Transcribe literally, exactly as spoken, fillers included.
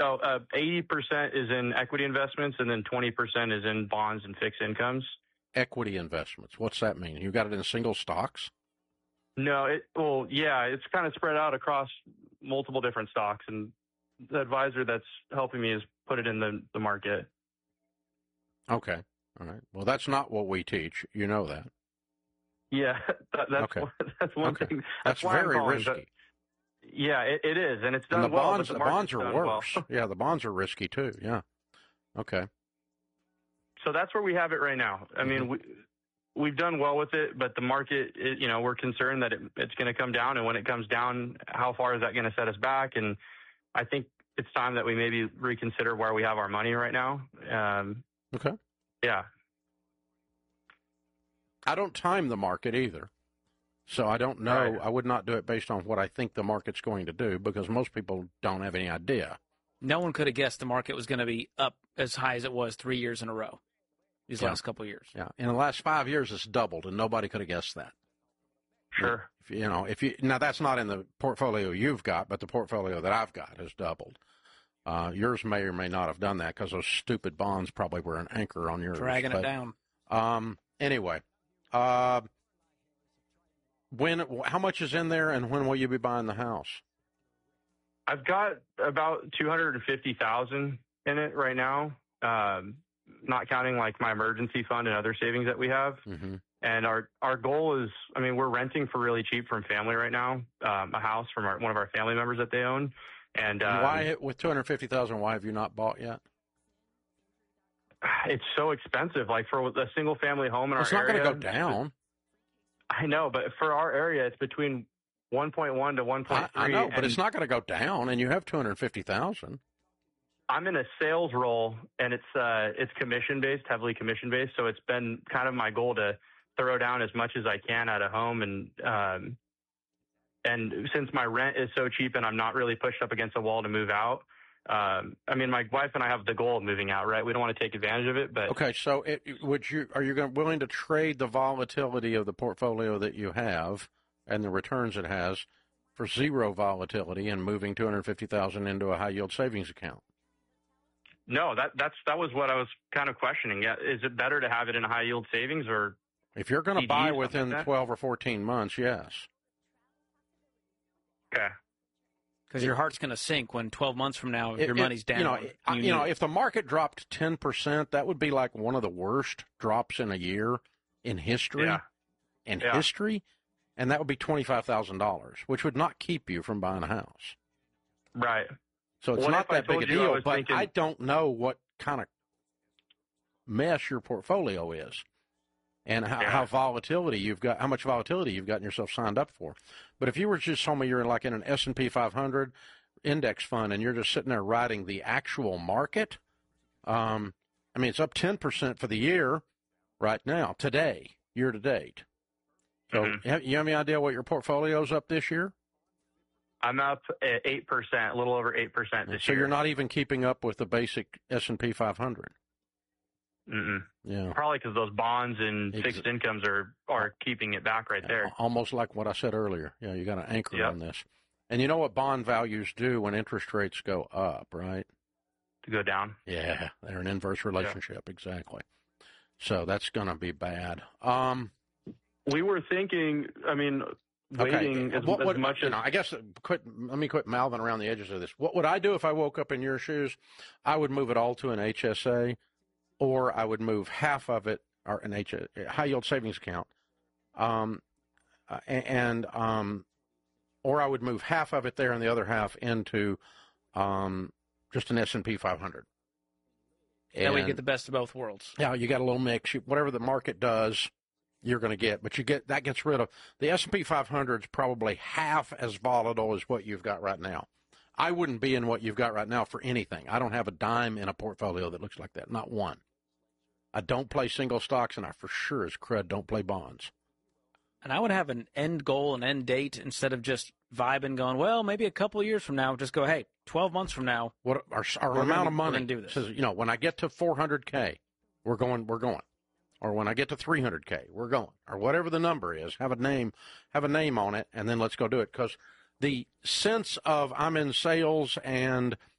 Oh, uh, eighty percent is in equity investments, and then twenty percent is in bonds and fixed incomes. Equity investments. What's that mean? You got it in single stocks? No, it, well, yeah, it's kind of spread out across multiple different stocks, and the advisor that's helping me is put it in the, the market. Okay. All right. Well, that's not what we teach. You know that. Yeah, that, that's okay. one, that's one okay. thing. That's, that's very risky. But, yeah, it, it is, and it's done and the well. Bonds, but the, the bonds are worse. Well. Yeah, the bonds are risky too. Yeah. Okay. So that's where we have it right now. I mm-hmm. mean, we, we've done well with it, but the market, it, you know, we're concerned that it, it's going to come down. And when it comes down, how far is that going to set us back? And I think it's time that we maybe reconsider where we have our money right now. Um, okay. Yeah. I don't time the market either. So I don't know. Right. I would not do it based on what I think the market's going to do because most people don't have any idea. No one could have guessed the market was going to be up as high as it was three years in a row these yeah. last couple of years. Yeah. In the last five years, it's doubled, and nobody could have guessed that. Sure. If, you know, if you now that's not in the portfolio you've got, but the portfolio that I've got has doubled. Uh, yours may or may not have done that because those stupid bonds probably were an anchor on yours. Dragging but, it down. Um. Anyway, uh, when how much is in there, and when will you be buying the house? I've got about two hundred and fifty thousand in it right now, um, not counting like my emergency fund and other savings that we have. Mm-hmm. And our our goal is, I mean, we're renting for really cheap from family right now, um, a house from our, one of our family members that they own. And um, why, with two hundred fifty thousand, why have you not bought yet? It's so expensive. Like for a single family home in it's our area, it's not going to go down. I know, but for our area, it's between one point one to one point three. I, I know, but it's not going to go down, and you have two hundred fifty thousand. I'm in a sales role, and it's uh, it's commission based, heavily commission based. So it's been kind of my goal to throw down as much as I can at a home, and um, and since my rent is so cheap, and I'm not really pushed up against a wall to move out. Um, I mean, my wife and I have the goal of moving out, right? We don't want to take advantage of it, but okay. So, it, would you are you going, willing to trade the volatility of the portfolio that you have and the returns it has for zero volatility and moving two hundred fifty thousand into a high yield savings account? No, that that's that was what I was kind of questioning. Yeah, is it better to have it in a high yield savings, or if you're going to buy within like twelve or fourteen months? Yes. Okay. Because your heart's going to sink when twelve months from now it, your it, money's down. You know, it, you, you know, if the market dropped ten percent, that would be like one of the worst drops in a year in history. Yeah. In yeah. history, and that would be twenty-five thousand dollars, which would not keep you from buying a house. Right. So it's what not that big a deal, I but thinking... I don't know what kind of mess your portfolio is and how, yeah. how volatility you've got, how much volatility you've gotten yourself signed up for. But if you were just told me you're like in an S and P five hundred index fund and you're just sitting there riding the actual market, um, I mean, it's up ten percent for the year right now, today, year to date. So mm-hmm. you have any idea what your portfolio's up this year? I'm up at eight percent, a little over eight percent this so year. So you're not even keeping up with the basic S and P five hundred. Mm-mm. Yeah. Probably because those bonds and fixed Ex- incomes are, are keeping it back right yeah, there. Almost like what I said earlier. Yeah, you got to anchor yep. on this. And you know what bond values do when interest rates go up, right? To go down. Yeah, they're an inverse relationship, yeah. exactly. So that's going to be bad. Um, we were thinking, I mean... Waiting okay. as, what, what, as much you as know, I guess quit, let me quit mouthing around the edges of this. What would I do if I woke up in your shoes? I would move it all to an H S A, or I would move half of it, or an H, high yield savings account, um, and um, or I would move half of it there and the other half into um, just an S and P five hundred. And that way you get the best of both worlds. Yeah, you got a little mix. Whatever the market does, you're going to get, but you get that gets rid of the S and P five hundred is probably half as volatile as what you've got right now. I wouldn't be in what you've got right now for anything. I don't have a dime in a portfolio that looks like that, not one. I don't play single stocks, and I for sure as crud don't play bonds. And I would have an end goal, an end date, instead of just vibing, going, well, maybe a couple of years from now, just go, hey, twelve months from now, what our, our amount gonna, of money do this. says, you know, when I get to four hundred K, we're going, we're going. Or when I get to three hundred K, we're going. Or whatever the number is, have a name, have a name on it, and then let's go do it. Because the sense of I'm in sales and